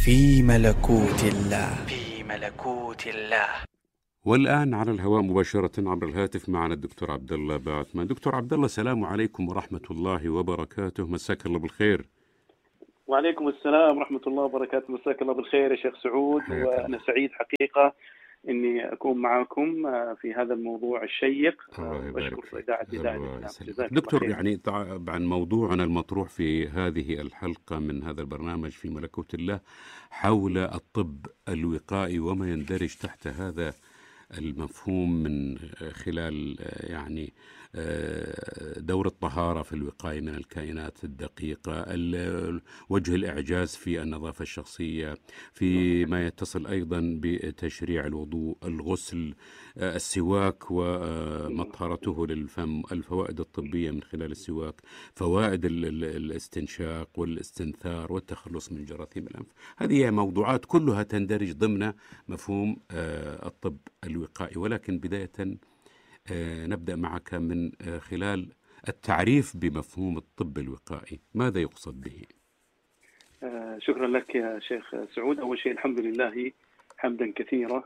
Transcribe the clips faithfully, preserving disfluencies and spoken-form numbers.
في ملكوت الله في ملكوت الله. والآن على الهواء مباشرة عبر الهاتف معنا الدكتور عبد الله باعثمان. دكتور عبد الله، السلام عليكم ورحمة الله وبركاته، مساك الله بالخير. وعليكم السلام ورحمة الله وبركاته، مساك الله بالخير يا شيخ سعود. وأنا سعيد حقيقة إني أكون معكم في هذا الموضوع الشيق. وأشكر في إذاعة إذاعة دكتور، يعني طبعا موضوعنا المطروح في هذه الحلقة من هذا البرنامج في ملكوت الله حول الطب الوقائي وما يندرج تحت هذا المفهوم من خلال يعني دور الطهارة في الوقاية من الكائنات الدقيقة، وجه الإعجاز في النظافة الشخصية، في ما يتصل أيضا بتشريع الوضوء، الغسل، السواك ومطهرته للفم، الفوائد الطبية من خلال السواك، فوائد الاستنشاق والاستنثار والتخلص من جراثيم الأنف. هذه موضوعات كلها تندرج ضمن مفهوم الطب الوقائي، ولكن بداية نبدأ معك من خلال التعريف بمفهوم الطب الوقائي، ماذا يقصد به؟ شكرا لك يا شيخ سعود. أول شيء الحمد لله حمدا كثيرا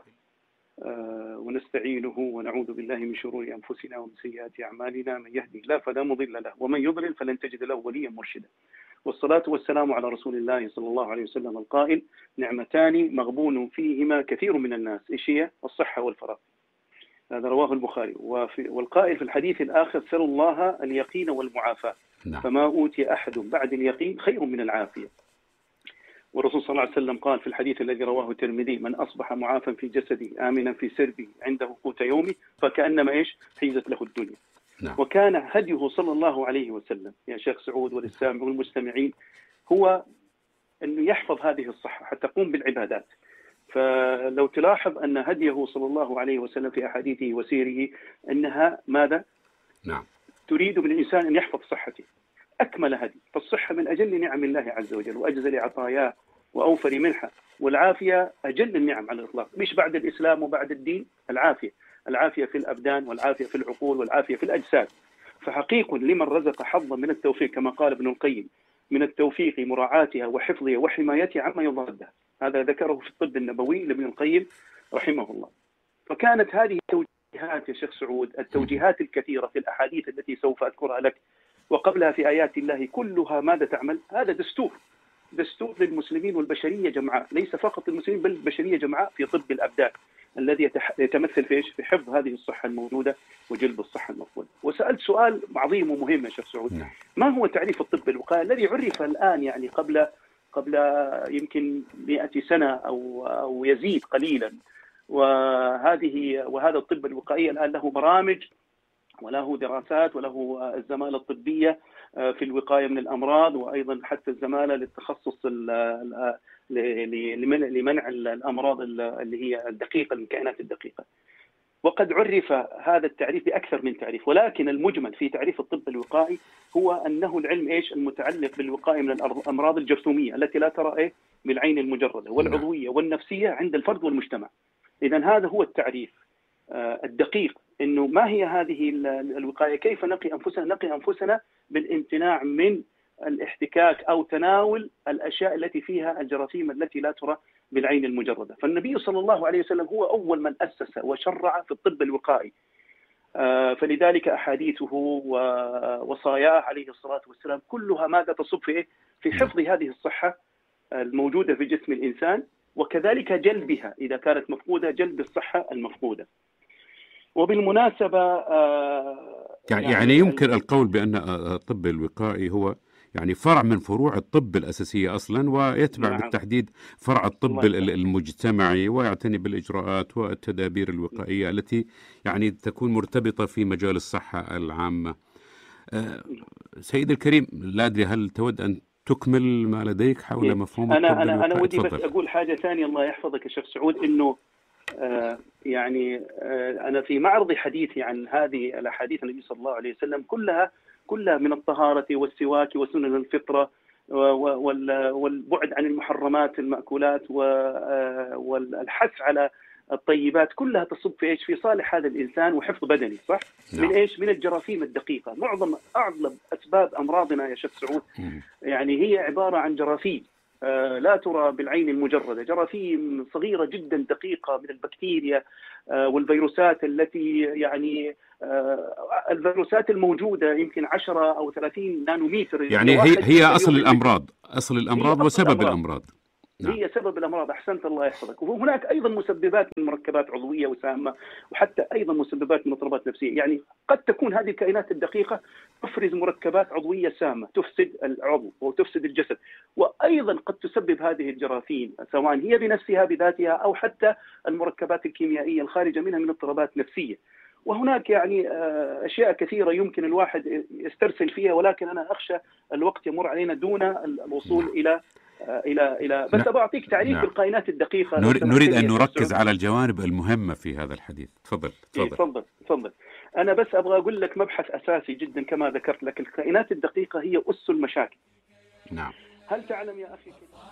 ونستعينه ونعوذ بالله من شرور أنفسنا ومن سيئات أعمالنا، من يهدي الله فلا مضل له ومن يضلل فلن تجد له وليا مرشدا، والصلاة والسلام على رسول الله صلى الله عليه وسلم القائل: نعمتان مغبون فيهما كثير من الناس، إيش هي؟ الصحة والفراغ. هذا رواه البخاري. والقائل في الحديث الآخر: سلوا الله اليقين والمعافاة، نعم. فما أوتي أحد بعد اليقين خير من العافية. والرسول صلى الله عليه وسلم قال في الحديث الذي رواه الترمذي: من أصبح معافا في جسده آمنا في سربه عنده قوت يومه فكأنما إيش حيزت له الدنيا. نعم. وكان هديه صلى الله عليه وسلم يا شيخ سعود والمستمعين هو أنه يحفظ هذه الصحة حتى تقوم بالعبادات. فلو تلاحظ أن هديه صلى الله عليه وسلم في أحاديثه وسيره أنها ماذا؟ نعم. تريد من الإنسان أن يحفظ صحته، أكمل هدي. فالصحة من أجل نعم الله عز وجل وأجزل عطاياه وأوفر منحة، والعافية أجل النعم على الإطلاق. مش بعد الإسلام وبعد الدين العافية، العافية في الأبدان والعافية في العقول والعافية في الأجساد. فحقيق لمن رزق حظا من التوفيق كما قال ابن القيم: من التوفيق مراعاتها وحفظها وحمايتها عما يضادها. هذا ذكره في الطب النبوي لابن القيم رحمه الله. فكانت هذه التوجيهات يا شيخ سعود، التوجيهات الكثيرة في الأحاديث التي سوف أذكرها لك وقبلها في آيات الله كلها ماذا تعمل؟ هذا دستور دستور للمسلمين والبشرية جمعاء، ليس فقط للمسلمين بل البشرية جمعاء في طب الأبدان الذي يتمثل في إيش؟ في حفظ هذه الصحة الموجودة وجلب الصحة المفقودة. وسألت سؤال عظيم ومهم يا شيخ سعود: ما هو تعريف الطب الوقائي الذي عرف الآن يعني قبل قبل يمكن مئة سنة أو أو يزيد قليلا؟ وهذه وهذا الطب الوقائي الآن له برامج وله دراسات وله الزمالة الطبية في الوقاية من الأمراض، وأيضا حتى الزمالة للتخصص لمنع الأمراض اللي هي الدقيقة، الكائنات الدقيقة. وقد عرف هذا التعريف بأكثر من تعريف، ولكن المجمل في تعريف الطب الوقائي هو أنه العلم إيش المتعلق بالوقاية من الأمراض الجرثومية التي لا ترى إيه بالعين المجردة، والعضوية والنفسية عند الفرد والمجتمع. إذن هذا هو التعريف الدقيق، إنه ما هي هذه الوقاية، كيف نقي أنفسنا؟ نقي أنفسنا بالامتناع من الاحتكاك أو تناول الأشياء التي فيها الجراثيم التي لا ترى بالعين المجردة. فالنبي صلى الله عليه وسلم هو أول من أسس وشرع في الطب الوقائي، فلذلك أحاديثه ووصاياه عليه الصلاة والسلام كلها ماذا تصب في في حفظ هذه الصحة الموجودة في جسم الإنسان، وكذلك جلبها إذا كانت مفقودة، جلب الصحة المفقودة. وبالمناسبة يعني, يعني يمكن القول بأن الطب الوقائي هو يعني فرع من فروع الطب الأساسية أصلا، ويتبع نعم. بالتحديد فرع الطب المجتمعي، ويعتني بالإجراءات والتدابير الوقائية التي يعني تكون مرتبطة في مجال الصحة العامة. أه سيد الكريم، لا أدري هل تود أن تكمل ما لديك حول مفهوم أنا الطب أنا الوقائي؟ أنا ودي بس أقول حاجة ثانية، الله يحفظك يا شيخ سعود، إنه آه يعني آه أنا في معرض حديثي عن هذه الأحاديث النبي صلى الله عليه وسلم كلها كلها من الطهارة والسواك وسنن الفطرة والبعد عن المحرمات المأكولات والحث على الطيبات، كلها تصب في ايش؟ في صالح هذا الانسان وحفظ بدني، صح؟ نعم. من ايش؟ من الجراثيم الدقيقه. معظم اعظم اسباب امراضنا يا شيخ سعود يعني هي عباره عن جراثيم لا ترى بالعين المجردة، جراثيم صغيرة جدا دقيقة من البكتيريا والفيروسات التي يعني الفيروسات الموجودة يمكن عشرة أو ثلاثين نانومتر. يعني هي هي أصل الأمراض، أصل الأمراض وسبب الأمراض. نعم. هي سبب الأمراض. أحسنت، الله يحفظك. وهناك أيضا مسببات من مركبات عضوية وسامة، وحتى أيضا مسببات من اضطرابات نفسية. يعني قد تكون هذه الكائنات الدقيقة تفرز مركبات عضوية سامة تفسد العضو وتفسد الجسد، وأيضا قد تسبب هذه الجراثيم سواء هي بنفسها بذاتها أو حتى المركبات الكيميائية الخارجة منها من اضطرابات نفسية. وهناك يعني أشياء كثيرة يمكن الواحد يسترسل فيها، ولكن أنا أخشى الوقت يمر علينا دون الوصول نعم. إلى إلى إلى بس أبغى أعطيك تعريف نعم. بالكائنات الدقيقة. نريد أن نركز على الجوانب المهمة في هذا الحديث. تفضل تفضل تفضل تفضل. أنا بس أبغى أقول لك مبحث أساسي جدا كما ذكرت لك، الكائنات الدقيقة هي أس المشاكل. نعم. هل تعلم يا أخي